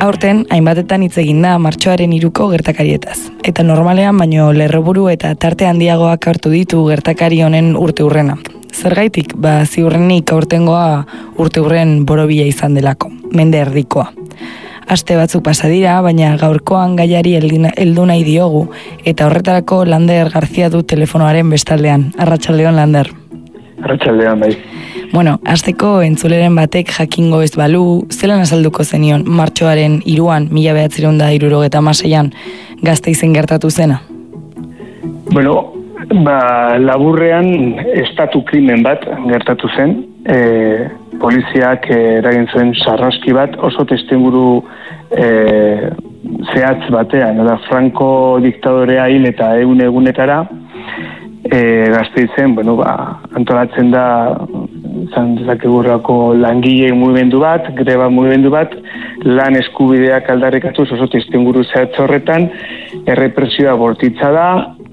Aurten, hainbatetan hitz egin da martxoaren 3ko gertakarietaz. Eta normalean, baino lerroburu eta tarte handiagoak hartu ditu gertakari honen urteurrena. Zergaitik, ziurrenik aurtengoa urteurren borobila izan delako, mende erdikoa. Aste batzuk pasa dira, baina gaurkoan gaiari heldu nahi diogu, eta horretarako Lander Garzia du telefonoaren bestaldean. Arratsaldeon, Lander. Arratsaldeon, bai. Bueno, hasteko entzuleren batek jakingo ez balu, zelan azalduko zenion martxoaren 3an, 1976an, Gasteizen gertatu zena? Bueno, laburrean estatu krimen bat gertatu zen. Poliziak eragin zuen sarraski bat oso testuinguru zehatz batean, Franco diktadorea hil eta egunetara Gasteizen, antolatzen da izan dezakegurrako langile mugimendu bat, greba mugimendu bat, lan eskubideak aldarrikatuz oso testuinguru zehatz horretan, errepresioa bortitza da,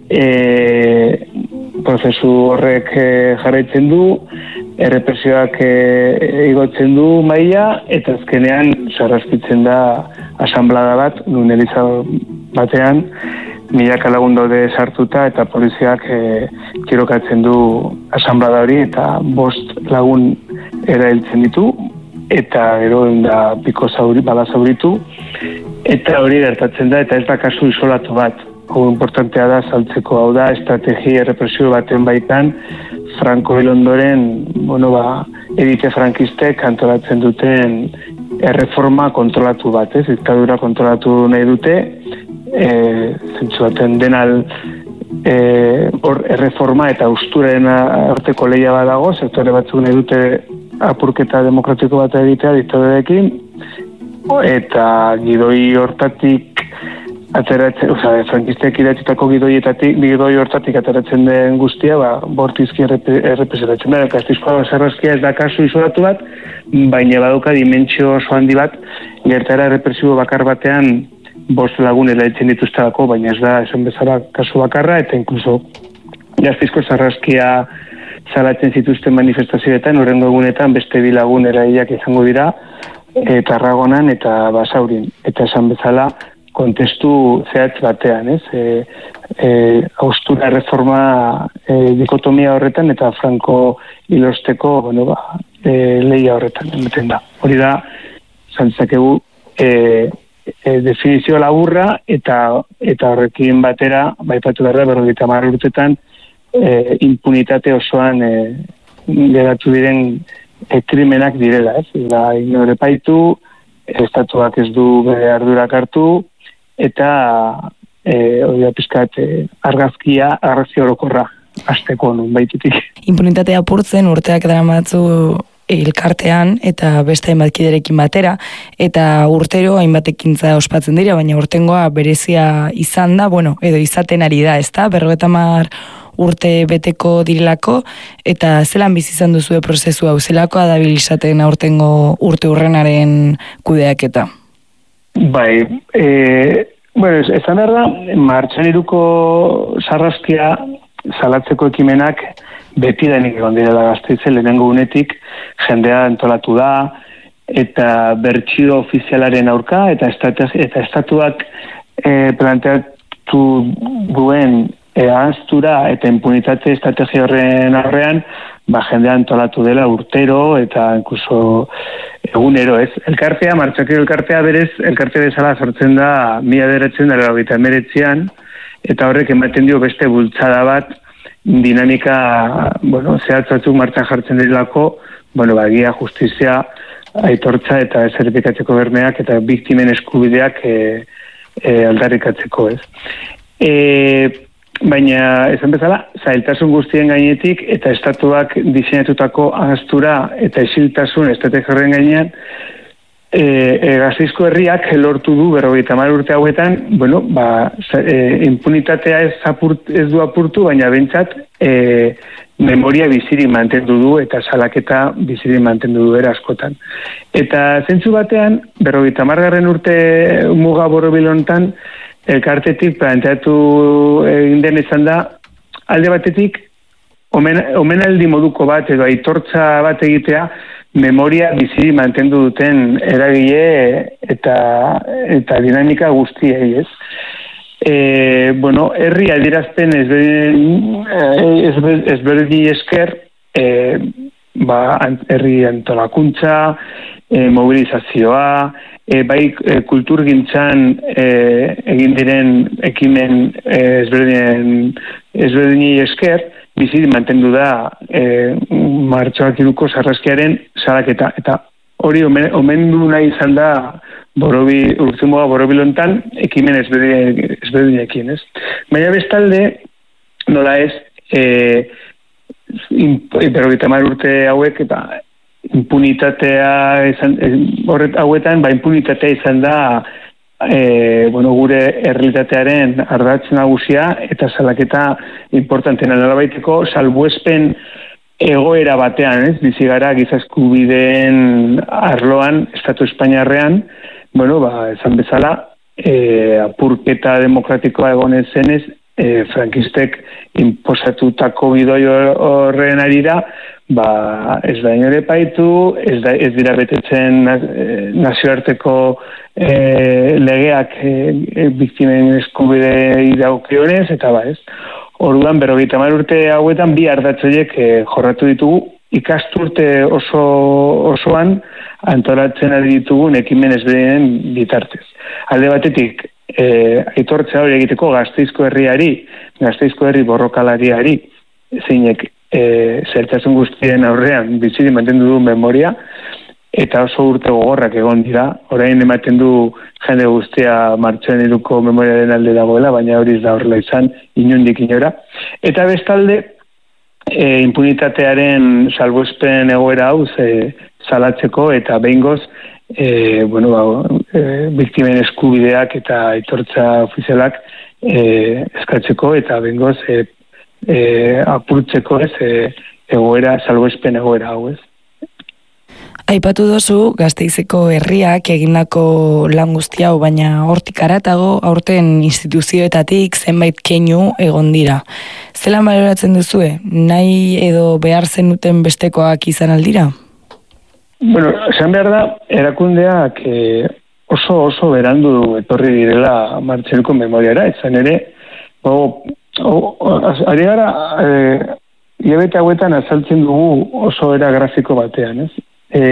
prozesu horrek jarraitzen du, errepresioak igotzen du maila, eta azkenean sarraskitzen da asanblada bat, nun eliza batean, milaka lagun daude sartuta, eta poliziak tirokatzen du asanblada hori, eta 5 lagun erailtzen ditu, eta gero da piko bala zauritu, eta hori gertatzen da, eta ez da kasu isolatu bat. Importantea da saltzeko, hau da, estrategia errepresio baten baitan, Franco hil ondoren, elite frankistek antolatzen duten erreforma kontrolatu bat, diktadura kontrolatu nahi dute, zentzu baten denal erreforma eta usturaren arteko lehia bat dago, sektore batzuk nahi dute apurketa demokratiko bat egitea diktadorekin, eta gidoi hortatik frankistek idatzitako gidoi hortatik ateratzen den guztia, bortizki errepresentatzen da. Gasteizko sarraskia ez da kasu isolatu bat, baina baduka dimentsio oso handi bat, gertara errepresibo bakar batean 5 lagun erailtzen dituztelako, baina ez da esan bezala kasu bakarra, eta inkluso Gasteizko sarraskia salatzen zituzten manifestazioetan, horrengo egunetan beste 2 lagun erailak izango dira, Tarragonan eta Basaurin, eta esan bezala kontestu zehatz batean, haustura reforma dikotomia horretan eta Franco hilosteko lehia horretan emeten da. Hori da, zantzakegu definizio laburra eta horrekin batera, baipatu behar da, 50 urtetan impunitate osoan geratu diren krimenak direla, inore paitu, estatuak ez du bere ardurak hartu, eta hori da pizkat argazkia orokorra hasteko nun baitutik. Impunitatea apurtzen urteak daramatzu elkartean eta beste hainbatkiderekin batera, eta urtero hainbat ekintza ospatzen dira, baina urtengoa berezia izan da, edo izaten ari da, ezta? 50 urte beteko direlako, eta zelan bizi izan duzue prozesu hau, zelakoa dabil izaten aurtengo urteurrenaren kudeaketa? Bai, esan behar da, martxoaren 3ko sarraskia salatzeko ekimenak beti denik egon direla Gasteizen, lehenengo unetik jendea antolatu da, eta bertsio ofizialaren aurka, eta estatuak planteatu duen ahaztura eta impunitate estrategia horren aurrean, jendea antolatu dela urtero eta inkluso egunero, ez? Elkartea, martxakero elkartea berez, elkarte bezala sortzen da 1989an, eta horrek ematen dio beste bultzada bat, dinamika, zehatzatzuk martxan jartzen direlako, egia justizia, aitortza eta zertifikatzeko bermeak eta biktimen eskubideak aldarrikatzeko, ez? Baina, esan bezala, zailtasun guztien gainetik eta estatuak diseinatutako ahaztura eta isiltasun estrategia horren gainean, Gasteizko herriak lortu du 50 urte hauetan, impunitatea ez du apurtu, baina bentsat memoria bizirik mantendu du eta salaketa bizirik mantendu du askotan. Eta zentzu batean, 50 urte muga borobil hontan, elkartetik planteatu egin den izan da, alde batetik, omenaldi moduko bat edo aitortza bat egitea memoria bizi mantendu duten eragile eta dinamika guztiei, ez? Herri adierazpen ezberdin esker, herri antolakuntza, mobilizazioa, bai kulturgintzan egin diren ekimen ezberdinei esker, bizi mantendu da martxoak 3ko sarraskiaren salaketa. Eta hori omendu nahi izan da urtzumoga Borobilontan ekimen ezberdinekin, ez? Baina bestalde, nola ez, 50 urte hauek eta impunitatea hauetan, impunitatea izan da gure errealitatearen ardatz nagusia eta salaketa importantena nolabaiteko salbuespen egoera batean, ez? Bizi gara giza eskubideen arloan, Estatu Espainiarrean, esan bezala, apurketa demokratikoa egonen zenez, frankistek inposatutako bidoi horren arira, ez da inore paitu, ez dira betetzen nazioarteko legeak biktimen eskubide dagokionez, eta ez. Orduan, 50 urte hauetan bi ardatzoiek jorratu ditugu, ikasturte osoan antolatzen ari ditugun ekimen ezberdinen bitartez. Alde batetik, aitortza hori egiteko Gasteizko herri borrokalariari, zeinek zertasun guztien aurrean biziri mantendu du memoria, eta oso urte gogorrak egon dira, orain ematen du jende guztia martxoaren 3ko memoriaren alde dagoela, baina hori ez da horrela izan, inondik inora. Eta bestalde, impunitatearen salbuespen egoera hau salatzeko eta behingoz biktimen eskubideak eta aitortza ofizialak eskatzeko eta behingoz apurtzeko salbuespen egoera hau, ez? Aipatu dozu Gasteizeko herriak egindako lan guzti hau, baina hortik haratago aurten instituzioetatik zenbait keinu egon dira. Zelan baloratzen duzue? Nahi edo behar zenuten bestekoak izan aldira? Esan behar da, erakundeak oso berandu etorri direla martxoeko memoriara, izan ere, ari gara, hilabete hauetan azaltzen dugu oso era grafiko batean, ez?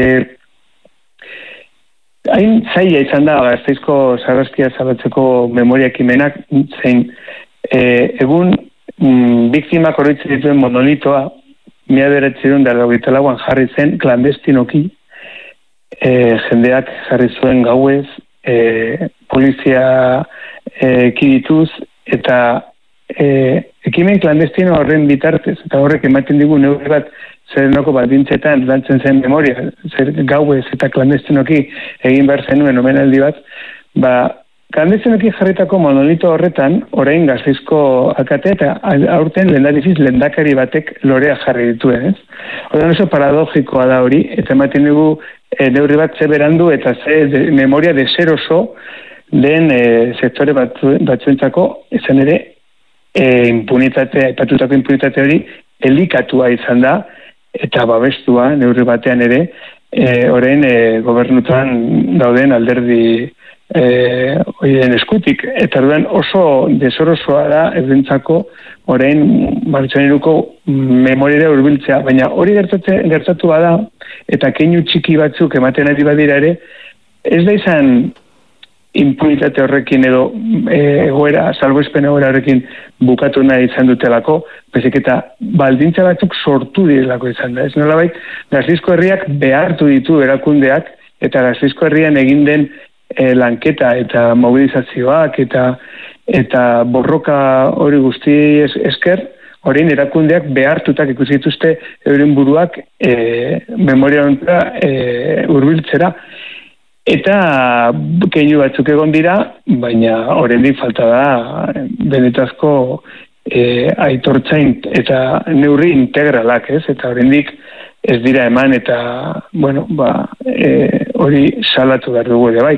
Hain zaila izan da Gasteizko sarraskia salatzeko memoria ekimenak, zein egun biktimak oroitzen dituen monolitoa 1984an jarri zen klandestinoki, jendeak jarri zuen gauez, polizia ekidituz, eta ekimen klandestino horren bitartez, eta horrek ematen digu neurri bat zerrenoko baldintzetan lantzen zen memoria, gauez eta klandestinoki egin behar zenuen omenaldi bat, klandestinoki jarritako monolito horretan, orain Gasteizko alkate eta aurten lehendakari batek lorea jarri dituen, ez? Orduan oso paradogikoa da hori, eta ematen dugu neurri bat ze berandu eta ze memoria deseroso den sektore batzuentzako, izan ere, aipatutako impunitate hori elikatua izan da, eta babestua neurri batean ere, orain gobernutan dauden alderdi horien eskutik. Eta orduan oso desorosoa da ebentzako orain martxoaren 3ko memoriara hurbiltzea, baina hori gertatu bada, eta keinu txiki batzuk ematen ari badira ere, ez da izan impunitate horrekin edo salbuespen egoera horrekin bukatu nahi izan dutelako, bezik eta baldintza batzuk sortu direlako izan da. Ez nolabait, Gasteizko herriak behartu ditu erakundeak, eta Gasteizko herrian egin den lanketa eta mobilizazioak eta borroka hori guzti esker, orain erakundeak behartutak ikusi dituzte euren buruak memoria honetan hurbiltzera. Eta keinu batzuk egon dira, baina oraindik falta da benetazko aitortza eta neurri integralak, ez? Eta oraindik ez dira eman eta, hori salatu behar dugu ere,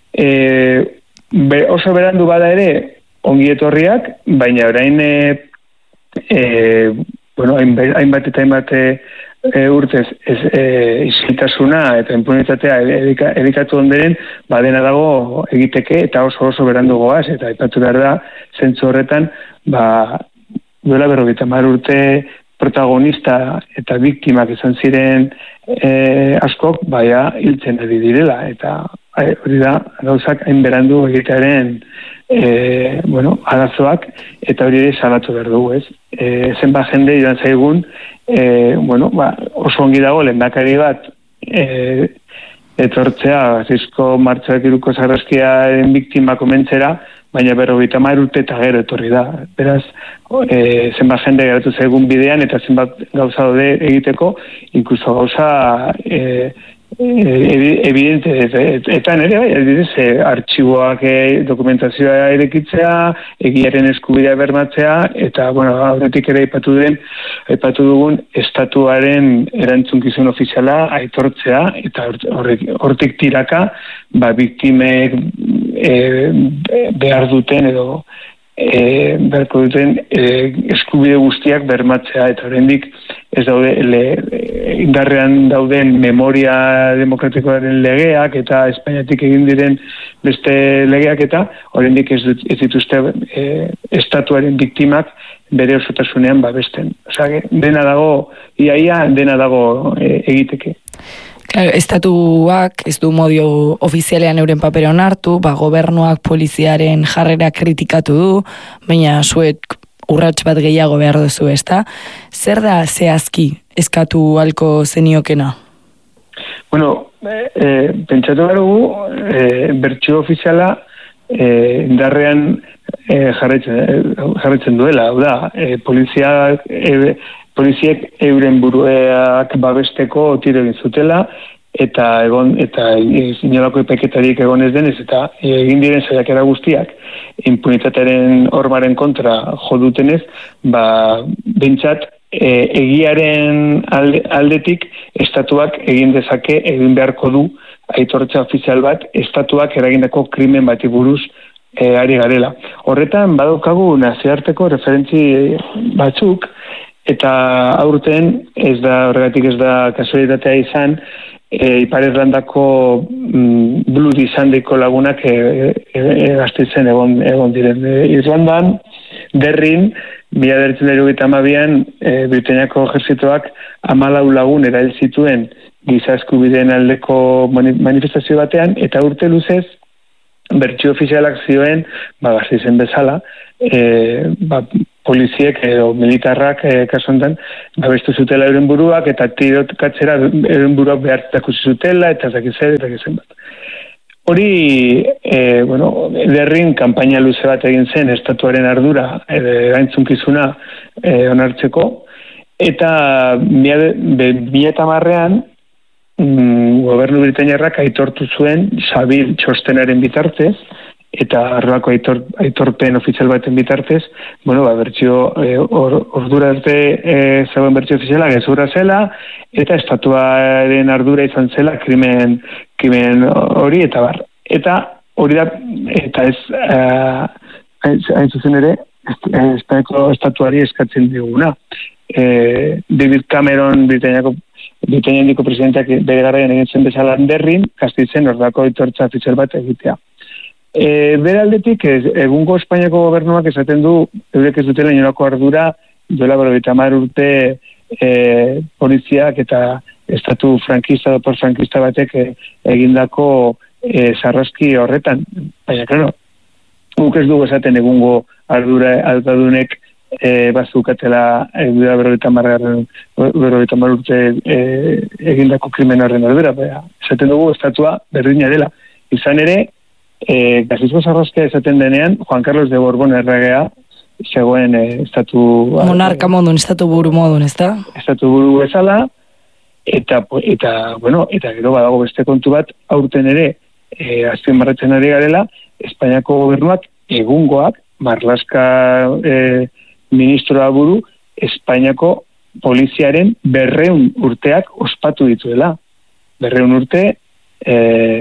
bai. Oso berandu bada ere, ongi etorriak, baina orain, hainbat eta hainbat urtez isiltasuna eta impunitatea edikatu onderen, dena dago egiteke eta oso berandu goaz, eta aipatu behar da, zentzu horretan, duela 50 urte protagonista eta biktimak izan ziren askok, hiltzen ari direla, eta hori da, gauzak hain berandu egitearen arazoak, eta hori ere salatu behar dugu, ez? Zenbat jende joan zaigun, oso ongi dago lehendakari bat etortzea, Gasteizko martxoak 3ko sarraskiaren biktima komentzera, baina 50 urte eta gero etorri da. Beraz, zenbat jende geratu zaigun bidean, eta zenbat gauza daude egiteko, inkluso gauza evidente, eta nire, artxiboak dokumentazioa erekitzea, egiaren eskubidea bermatzea, eta, aurretik ere aipatu dugun, estatuaren erantzunkizun ofiziala aitortzea, eta hortik tiraka, biktimek behar duten edo beharko duten eskubide guztiak bermatzea, eta oraindik ez daude indarrean dauden memoria demokratikoaren legeak eta Espainiatik egin diren beste legeak, eta oraindik ez dituzte estatuaren biktimak bere osotasunean babesten. Osea, dena dago, iaia dena dago egiteke. Claro, estatuak ez du modio ofizialean euren papera onartu, gobernuak poliziaren jarrera kritikatu du, baina zuek urrats bat gehiago behar duzu, ezta? Zer da zehazki eskatu halko zeniokena? Pentsatu behar dugu, bertsio ofiziala indarrean jarraitzen duela, hau da, poliziek euren buruak babesteko tiro egin zutela, eta inolako epeketarik egon ez denez, eta egin diren saiakera guztiak impunitatearen hormaren kontra jo dutenez, behintzat egiaren aldetik estatuak egin dezake, egin beharko du aitortza ofizial bat, estatuak eragindako krimen bati buruz ari garela. Horretan badaukagu nazioarteko referentzi batzuk, eta aurten horregatik ez da kasualitatea izan, Ipar Irlandako Blood izandiko lagunak Gasteizen egon diren. Irlandan, Derrin, 1972an Britaniako ejerzitoak 14 lagun erail zituen giza eskubideen aldeko manifestazio batean, eta urte luzez bertsio ofizialak zioen, Gasteizen bezala, poliziek edo militarrak kasu honetan babestu zutela euren buruak, eta tirokatzera euren buruak behartako zutela, eta zakizen bat. Hori, Derrin kanpaina luze bat egin zen estatuaren ardura erantzukizuna onartzeko, eta 2010an gobernu britainiarrak aitortu zuen Sabil txostenaren bitartez, eta arrelako aitorpen ofizial baten bitartez, bertsio ordura arte zegoen bertsio ofiziala gezurra zela, eta estatuaren ardura izan zela krimen hori, eta bar. Eta hori da, eta ez hain zuzen ere, Espainiako estatuari eskatzen diguna. David Cameron, Britainiako presidenteak bere garaian egin zen bezala Derrin, Gasteizen ordako aitortza ofizial bat egitea. Bere aldetik, egungo Espainiako gobernuak esaten du, eurek ez dutela inolako ardura, duela 50 urte poliziak eta estatu frankista, dopor frankista batek egindako sarraski horretan. Baina, klaro, guk ez dugu esaten egungo ardurak bazukatela 50 urte egindako krimen horren ardura. Esaten dugu estatua berdina dela. Izan ere, Gasteizko sarraskia esaten denean, Juan Carlos de Borbón erregea zegoen estatu... Monarka modun, estatu buru modun, ez da? Estatu buru bezala, eta gero badago beste kontu bat, aurten ere, azpimarratzen ari garela, Espainiako gobernuak egungoak, Marlaska ministroa buru, Espainiako poliziaren 200 urteak ospatu dituela. 200 urte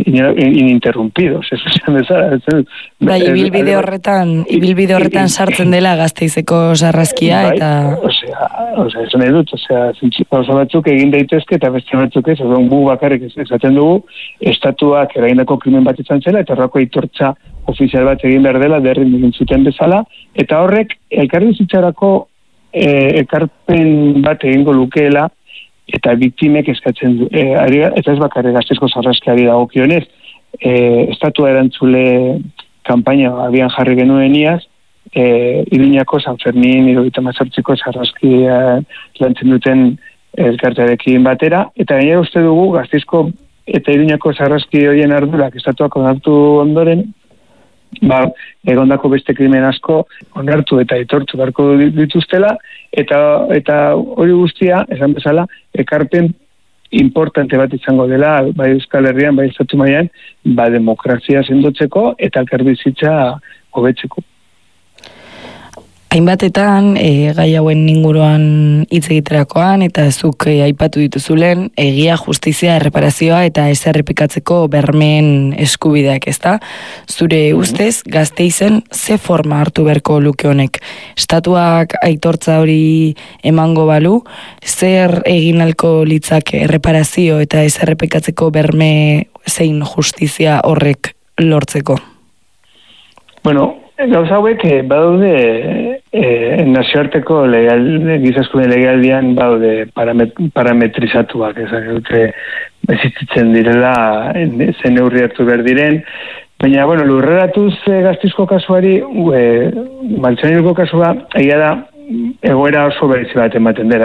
ininterrumpidos, ez esan bezala. Bai, ibilbide horretan sartzen dela Gasteizeko sarraskia, bai, eta... Osea, esan nahi dut, gauza batzuk egin daitezke, eta beste batzuk ez, gu bakarrik esaten dugu, estatuak eragindako krimen bat izan zela, eta horrako aitortza ofizial bat egin behar dela, derrin egin zuten bezala, eta horrek, elkarbizitzarako ekarpen bat egingo lukeela, eta biktimek eskatzen du, eta ez bakarrik Gasteizko sarraskiari dagokionez, estatua erantzule kanpaina abian jarri genuen iaz, Iruñako San Fermin, 78ko sarraskia lantzen duten elkartearekin batera, eta gainera uste dugu Gasteizko eta Iruñako sarraski horien ardurak estatuak onartu ondoren, egondako beste krimen asko onartu eta aitortu beharko dituztela, eta hori guztia, esan bezala, ekarpen importante bat izango dela, bai Euskal Herrian, bai estatu mailan, demokrazia sendotzeko eta elkarbizitza hobetzeko. Hainbatetan, gai hauen inguruan hitz egiterakoan, eta zuk aipatu dituzulen, egia, justizia, erreparazioa eta ez errepikatzeko bermeen eskubideak, ezta? Zure ustez, Gasteizen ze forma hartu beharko luke honek? Estatuak aitortza hori emango balu, zer egin ahalko litzake erreparazio eta ez errepikatzeko berme zein justizia horrek lortzeko? Bueno, gauza hauek badaude nazioarteko gizaskubideen legealdian badaude parametrizatuak, ezak dute existitzen direla zen neurri hartu behar diren, baina, bueno, lurreratuz Gasteizko kasuari, Martxoneruko kasua, egia da, egoera oso berezi bat ematen dela,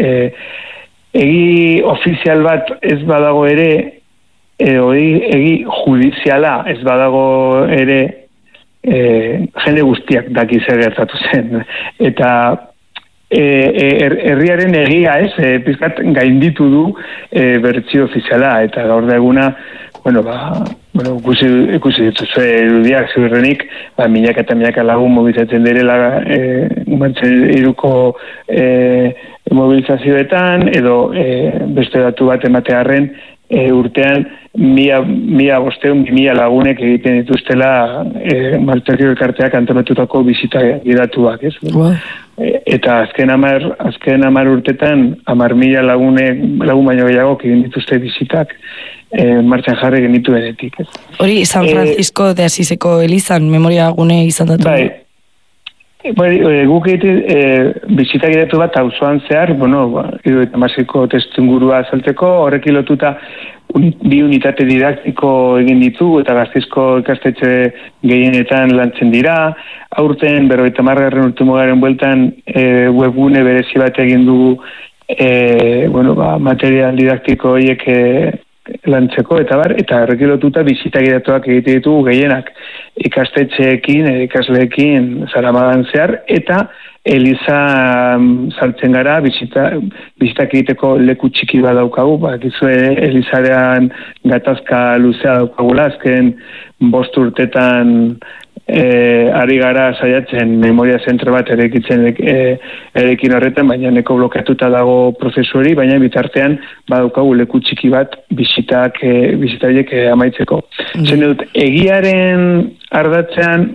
egi ofizial bat ez badago ere, egi judiziala ez badago ere, jende guztiak daki zer gertatu zen. Eta herriaren egia ez, pizkat gainditu du bertsio ofiziala, eta gaur da eguna, ikusi dituzue irudiak ziurrenik, milaka eta milaka lagun mobilizatzen direla Martxoneruko mobilizazioetan, edo beste datu bat ematearren, urtean 1.500-2.000 lagunek egiten dituztela Martxoneruko elkarteak antolatutako bisita gidatuak, ez? Wow. Eta azken 10 urtetan 10.000 lagun baino gehiago egin dituzte bisitak martxan jarri genitu benetik, ez? Hori San Francisco de Asiseko elizan memoria gune izan datu? Guk bisita gidatu bat auzoan zehar, Damaseko testuingurua azaltzeko, horrekin lotuta bi unitate didaktiko egin ditu eta Gasteizko ikastetxe gehienetan lantzen dira. Aurten 50. urtemugaren bueltan webgune berezi bat egin dugu material didaktiko horiek lantzeko eta horrekin lotuta bisita gidatuak egite ditugu gehienak ikastetxeekin, ikasleekin Zaramagan zehar, eta Eliza sartzen gara, bisitak egiteko leku txiki bat daukagu, Elizarean gatazka luzea daukagula, azken 5 urtetan ari gara saiatzen memoria zentro bat erekin horretan, baina neko blokatuta dago prozesu hori, baina bitartean badaukagu leku txiki bat bisitariek amaitzeko. Zen dut, egiaren ardatzean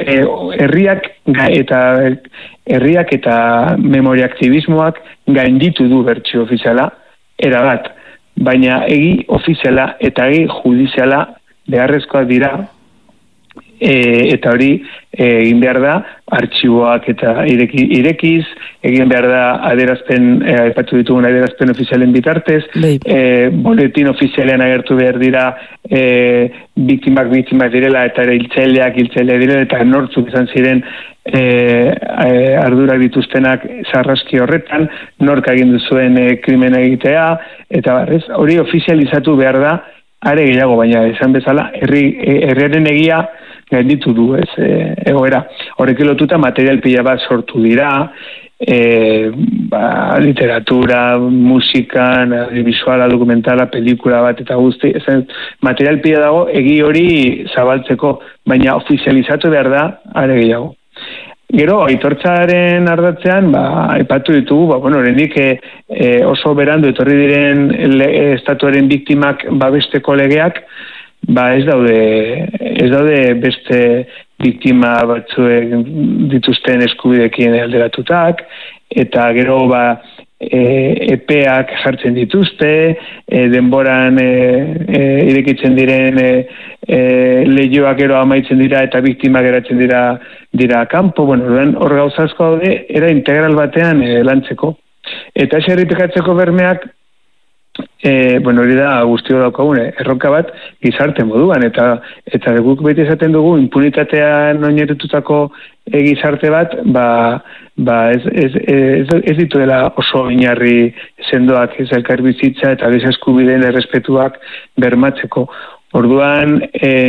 herriak eta memoria aktivismoak gainditu du bertsio ofiziala, erabat, baina egi ofiziala eta egi judiziala beharrezkoak dira, eta hori egin behar da artxiboak eta irekiz, egin behar da adierazpen, aipatu ditugun adierazpen ofizialen bitartez, boletin ofizialean agertu behar dira biktimak direla eta ere hiltzaileak direla eta nortzuk izan ziren ardurak dituztenak sarraski horretan, nork agindu zuen krimena egitea, eta hori ofizializatu behar da, are gehiago, baina esan bezala, herriaren egia gainditu du, egoera. Horrekin lotuta material pila bat sortu dira, literatura, musika, visuala, dokumentala, pelikula bat eta guzti, material pila dago egi hori zabaltzeko, baina ofizializatu behar da, are gehiago. Gero, aitortzaren ardatzean, aipatu ditugu, horrenik oso berandu etorri diren estatuaren biktimak babesteko legeak, ez daude beste biktima batzuek dituzten eskubidekin alderatutak, eta gero epeak jartzen dituzte, denboran irekitzen diren lehioak gero amaitzen dira eta biktima geratzen dira kanpo, hor gauza asko daude, era integral batean lantzeko. Eta errepikatzeko bermeak, hori da guztio daukagune, erronka bat gizarte moduan, eta guk beti esaten dugu impunitatean oinarritutako gizarte bat, ez dituela oso oinarri sendoak ez elkarbizitza eta giza eskubideen errespetuak bermatzeko. Orduan,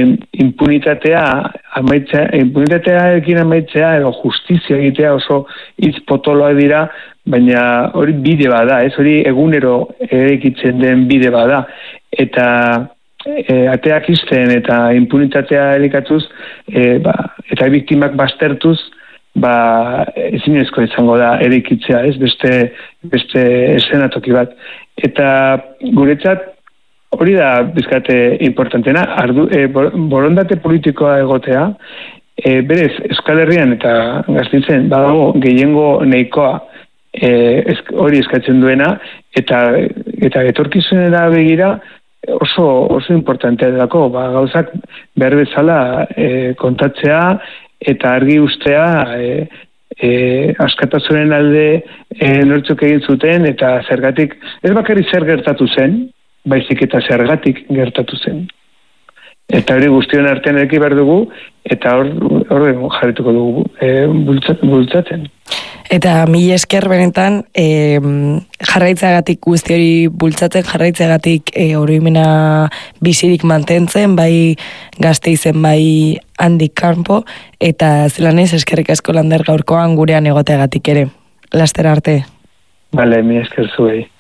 impunitatearekin amaitzea edo justizia egitea oso hitz potoloak dira, baina hori bide bada, hori egunero eraikitzen den bide bada. Eta ateak ixten eta impunitatea elikatuz, eta biktimak baztertuz, ezinezko izango da eraikitzea, beste eszenatoki bat. Eta guretzat, hori da bizkate importantena, borondate politikoa egotea, berez, Euskal Herrian eta Gasteizen badago gehiengo nahikoa hori eskatzen duena, eta etorkizunera begira oso importantea delako, gauzak behar bezala kontatzea eta argi ustea askatasunen alde nortzuk egin zuten, eta zergatik, ez bakarrik zer gertatu zen, baizik eta zergatik gertatu zen. Eta hori guztion artean eki behar dugu, eta hor jarrituko dugu bultzatzen. Eta mila esker benetan, jarraitzeagatik guzti hori bultzatzen, jarraitzeagatik oroimena bizirik mantentzen, bai Gasteizen, bai handik kanpo, eta zelanez eskerrik asko Lander gaurkoan gurean egoteagatik ere. Laster arte. Bale, mila esker zuei.